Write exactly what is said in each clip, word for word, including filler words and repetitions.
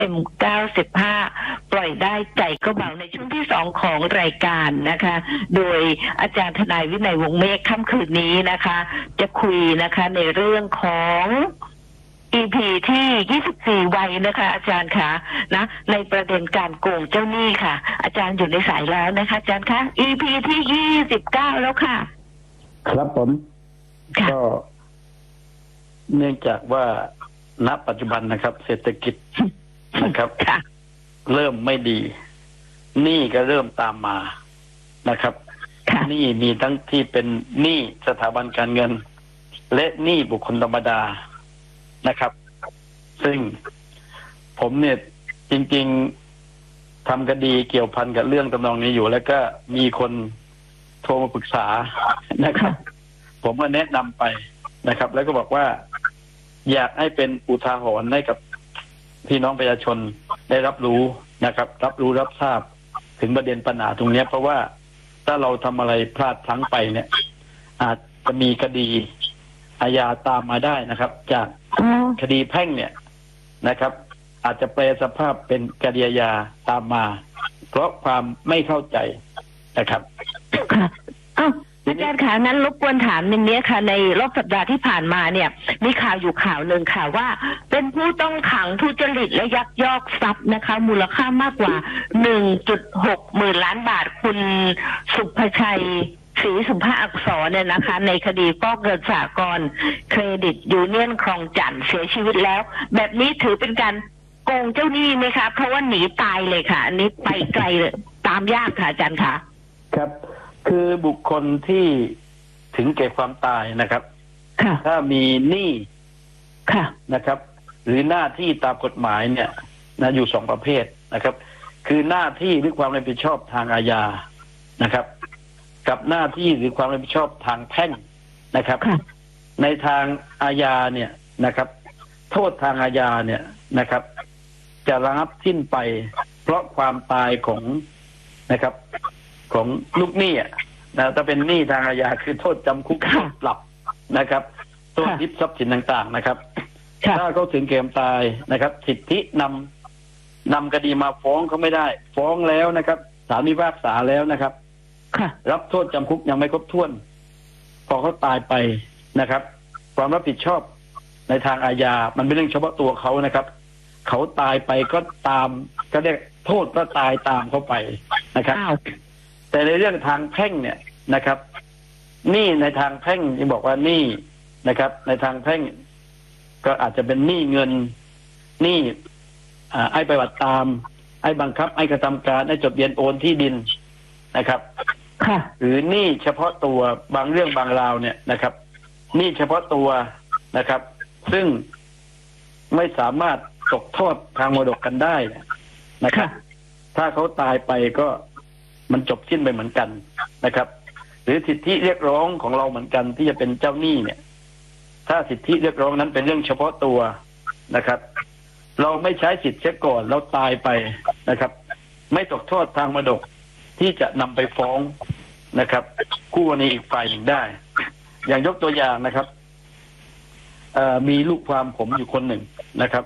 เอ็มเก้าสิบห้าปล่อยได้ใจก็เบาในช่วงที่สองของรายการนะคะ โดยอาจารย์ทนายวินัยวงศ์เมฆค่ำคืนนี้นะคะ จะคุยนะคะในเรื่องของ อี พี ที่ยี่สิบสี่วัยนะคะอาจารย์คะนะในประเด็นการโกงเจ้าหนี้ค่ะอาจารย์อยู่ในสายแล้วนะคะอาจารย์คะ อี พี ที่ยี่สิบเก้าแล้วค่ะครับผมก็เนื่องจากว่าณปัจจุบันนะครับ เศรษฐกิจนะครับเริ่มไม่ดีหนี้ก็เริ่มตามมานะครับหนี้มีทั้งที่เป็นหนี้สถาบันการเงินและหนี้บุคคลธรรมดานะครับ ซึ่งผมเนี่ยจริงๆทำคดีเกี่ยวพันกับเรื่องตำนองนี้อยู่แล้วก็มีคนโทรมาปรึกษานะครับ ผมก็แนะนำไปนะครับ แล้วก็บอกว่าอยากให้เป็นอุทาหรณ์ให้กับพี่น้องประชาชนได้รับรู้นะครับ รับรู้รับทราบถึงประเด็นปัญหาตรงนี้เพราะว่าถ้าเราทำอะไรพลาดพลั้งไปเนี่ยอาจจะมีคดีอาญาตามมาได้นะครับ จากคดีแพ่งเนี่ยนะครับ อาจจะแปลสภาพเป็นคดีอาญาตามมา เพราะความไม่เข้าใจนะครับอาจารย์คะนั้นรบกวนถามหนึ่งนี้ค่ะในรอบสัปดาห์ที่ผ่านมาเนี่ยมีข่าวอยู่ข่าวหนึ่งค่ะว่าเป็นผู้ต้องขังทุจริตและยักยอกทรัพย์นะคะมูลค่ามากกว่า หนึ่งจุดหก หมื่นล้านบาทคุณสุภชัยศรีสุภาอักษรเนี่ยนะคะในคดีฟอกเงินสหกรณ์เครดิตยูเนียนคลองจันทน์เสียชีวิตแล้วแบบนี้ถือเป็นการโกงเจ้าหนี้ไหมคะเพราะว่าหนีตายเลยค่ะอันนี้ไปไกลเลยตามยากค่ะอาจารย์คะครับคือบุคคลที่ถึงแก่ความตายนะครับถ้ามีหนี้นะครับหรือหน้าที่ตามกฎหมายเนี่ยนะอยู่สองประเภทนะครับคือหน้าที่หรือความรับผิดชอบทางอาญานะครับกับหน้าที่หรือความรับผิดชอบทางแพ่งนะครับในทางอาญาเนี่ยนะครับโทษทางอาญาเนี่ยนะครับจะระงับสิ้นไปเพราะความตายของนะครับของลูกหนี้นะถ้าเป็นหนี้ทางอาญาคือโทษจำคุกโทษปรับนะครับโทษยึดทรัพย์สินต่างๆนะครับถ้าเขาถึงแก่ความตายนะครับสิทธินำนำคดีมาฟ้องเขาไม่ได้ฟ้องแล้วนะครับศาลพิพากษาแล้วนะครับรับโทษจำคุกยังไม่ครบถ้วนพอเขาตายไปนะครับความรับผิดชอบในทางอาญามันเป็นเรื่องเฉพาะตัวเขานะครับเขาตายไปก็ตามก็เรียกโทษก็ตายตามเขาไปนะครับแต่ในเรื่องทางแพ่งเนี่ยนะครับหนี้ในทางแพ่งที่บอกว่าหนี้นะครับ ในทางแพ่งก็อาจจะเป็นหนี้เงินหนี้ไอ้ไปบัติตามไอ้บังคับไอ้กระทำการไอ้จดทะเบียนโอนที่ดินนะครับหรือหนี้เฉพาะตัวบางเรื่องบางราวเนี่ยนะครับหนี้เฉพาะตัวนะครับ ซึ่งไม่สามารถตกทอดทางมรดกกันได้นะครับถ้าเขาตายไปก็มันจบสิ้นไปเหมือนกันนะครับหรือสิทธิเรียกร้องของเราเหมือนกันที่จะเป็นเจ้าหนี้เนี่ยถ้าสิทธิเรียกร้องนั้นเป็นเรื่องเฉพาะตัวนะครับเราไม่ใช้สิทธิเสียก่อนเราตายไปนะครับไม่ตกทอดทางมรดกที่จะนำไปฟ้องนะครับคู่กรณีอีกฝ่ายหนึ่งได้อย่างยกตัวอย่างนะครับมีลูกความผมอยู่คนหนึ่งนะครับ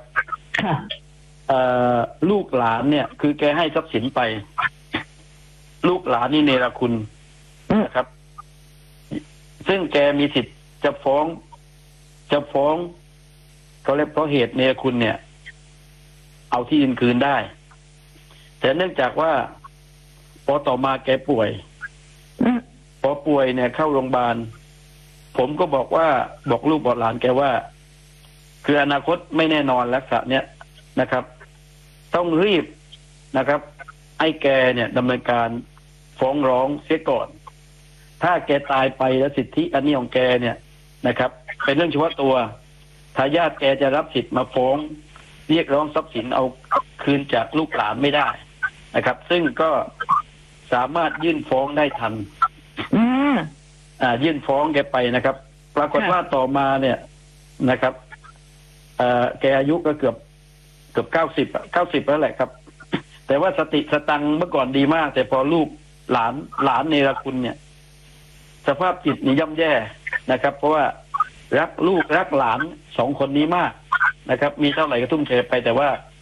ลูกหลานเนี่ยคือแกให้ทรัพย์สินไปลูกหลานนี่เนรคุณนะครับซึ่งแกมีสิทธิ์จะฟ้องจะฟ้องเขาเรียกเพราะเหตุเนรคุณเนี่ยเอาที่ดินคืนได้แต่เนื่องจากว่าพอต่อมาแกป่วยพอป่วยเนี่ยเข้าโรงพยาบาลผมก็บอกว่าบอกลูกบอกหลานแกว่าคืออนาคตไม่แน่นอนแล้วสักเนี้ยนะครับต้องรีบนะครับไอ้แกเนี่ยดำเนินการฟ้องร้องเสียก่อนถ้าแกตายไปแล้วสิทธิอันนี้ของแกเนี่ยนะครับเป็นเรื่องเฉพาะตัวทายาทแกจะรับสิทธิ์มาฟ้องเรียกร้องทรัพย์สินเอาคืนจากลูกหลานไม่ได้นะครับซึ่งก็สามารถยื่นฟ้องได้ทันอ่ายื่นฟ้องแกไปนะครับปรากฏว่าต่อมาเนี่ยนะครับเอ่อแกอายุก็เกือบเกือบเก้าสิบเก้าสิบแล้วแหละครับแต่ว่าสติสตังเมื่อก่อนดีมากแต่พอลูกหลานหลานเนรคุณเนี่ยสภาพจิตนี่ย่ำแย่นะครับเพราะว่ารักลูกรักหลานสองคนนี้มากนะครับมีเท่าไหร่ก็ทุ่มเทไปแต่ว่า